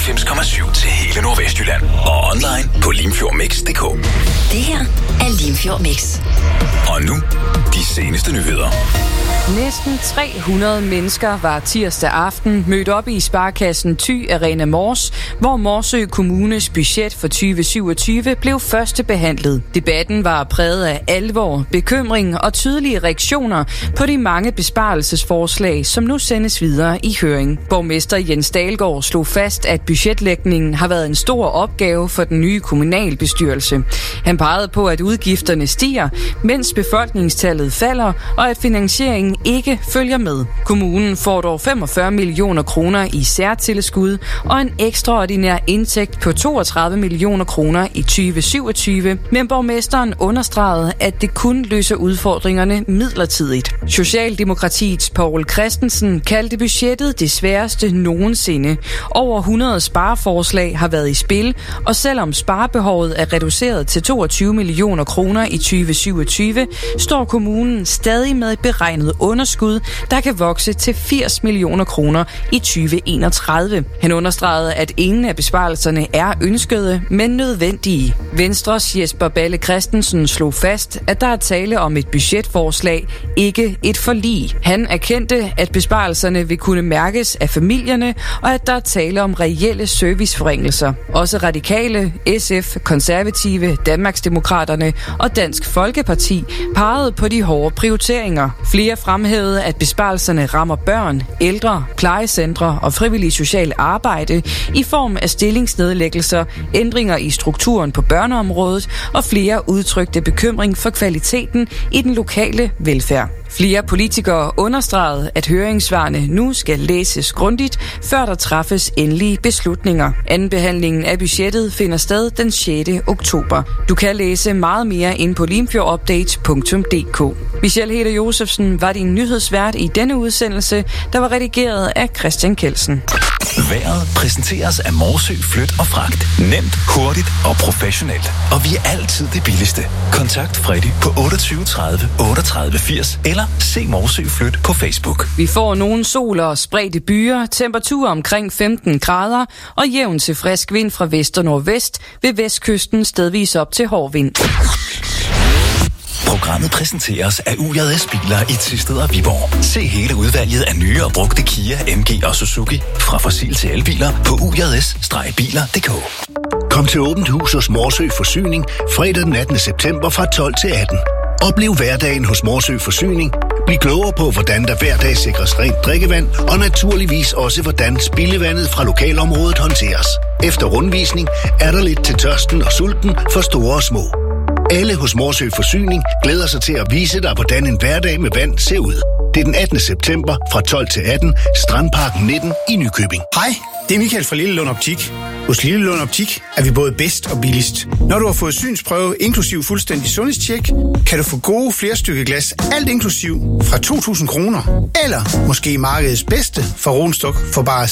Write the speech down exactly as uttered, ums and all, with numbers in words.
tooghalvfems komma syv til hele Nordvestjylland. Og online på limfjordmix punktum d k. Det her er Limfjord Mix. Og nu, de seneste nyheder. Næsten tre hundrede mennesker var tirsdag aften mødt op i Sparekassen Thy Arena Mors, hvor Morsø Kommunes budget for tyve syvogtyve blev førstebehandlet. Debatten var præget af alvor, bekymring og tydelige reaktioner på de mange besparelsesforslag, som nu sendes videre i høring. Borgmester Jens Dalgaard slog fast, at budgetlægningen har været en stor opgave for den nye kommunalbestyrelse. Han pegede på, at udgifterne stiger, mens befolkningstallet falder, og at finansieringen ikke følger med. Kommunen får dog femogfyrre millioner kroner i særtilskud og en ekstraordinær indtægt på toogtredive millioner kroner i tyve syvogtyve, men borgmesteren understregede, at det kun løser udfordringerne midlertidigt. Socialdemokratiets Poul Christensen kaldte budgettet det sværeste nogensinde. Over hundrede spareforslag har været i spil, og selvom sparebehovet er reduceret til toogtyve millioner kroner i tyve syvogtyve, står kommunen stadig med et beregnet underskud, der kan vokse til firs millioner kroner i tyve enogtredive. Han understregede, at ingen af besparelserne er ønskede, men nødvendige. Venstres Jesper Balle Christensen slog fast, at der er tale om et budgetforslag, ikke et forlig. Han erkendte, at besparelserne vil kunne mærkes af familierne, og at der er tale om reelle serviceforringelser. Også Radikale, S F, Konservative, Danmarksdemokraterne og Dansk Folkeparti pegede på de hårde prioriteringer. Flere fremhævede, at besparelserne rammer børn, ældre, plejecentre og frivillig social arbejde i form af stillingsnedlæggelser, ændringer i strukturen på børneområdet og flere udtrykte bekymring for kvaliteten i den lokale velfærd. Flere politikere understregede, at høringssvarene nu skal læses grundigt, før der træffes endelige beslutninger. Andenbehandlingen af budgettet finder sted den sjette oktober. Du kan læse meget mere ind på limfjordupdate punktum d k. Michelle Heder Josefsen var din nyhedsvært i denne udsendelse, der var redigeret af Christian Kelsen. Været præsenteres af Morsø Flyt og Fragt. Nemt, hurtigt og professionelt. Og vi er altid det billigste. Kontakt Freddy på otteogtyve tredive otteogtredive firs eller se Morsø Flyt på Facebook. Vi får nogle sol og spredte byer, temperatur omkring femten grader og jævn til frisk vind fra vest og nordvest, ved vestkysten stedvis op til hård vind. Programmet præsenteres af U J S Biler i Thisted og Viborg. Se hele udvalget af nye og brugte Kia, M G og Suzuki fra fossil til elbiler på u j s biler punktum d k. Kom til åbent hus hos Morsø Forsyning fredag den attende september fra tolv til atten. Oplev hverdagen hos Morsø Forsyning. Bliv klogere på, hvordan der hver dag sikres rent drikkevand, og naturligvis også, hvordan spildevandet fra lokalområdet håndteres. Efter rundvisning er der lidt til tørsten og sulten for store og små. Alle hos Morsø Forsyning glæder sig til at vise dig, hvordan en hverdag med vand ser ud. Det er den attende september fra tolv til atten, Strandparken nitten i Nykøbing. Hej, det er Michael fra Lille Lund Optik. Hos Lille Lund Optik er vi både bedst og billigst. Når du har fået synsprøve inklusiv fuldstændig sundhedstjek, kan du få gode flerstykkeglas, alt inklusiv, fra to tusind kroner. Eller måske markedets bedste fra Ronstok for bare